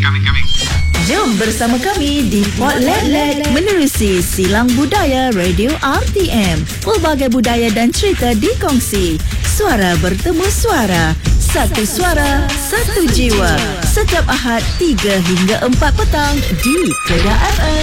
Jom bersama kami di Potlatlet menerusi Silang Budaya Radio RTM. Pelbagai budaya dan cerita dikongsi. Suara bertemu suara. Satu suara, satu jiwa. Setiap Ahad 3 hingga 4 petang di Kedah FM.